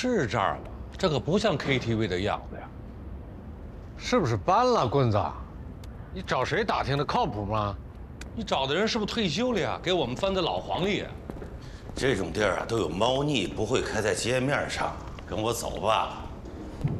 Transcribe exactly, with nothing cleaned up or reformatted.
是这儿吗？这可不像 K T V 的样子呀。 是不是搬了，棍子？你找谁打听的？靠谱吗？ 你找的人是不是退休了呀？给我们翻的老黄历。 这种地儿啊，都有猫腻，不会开在街面上。跟我走吧。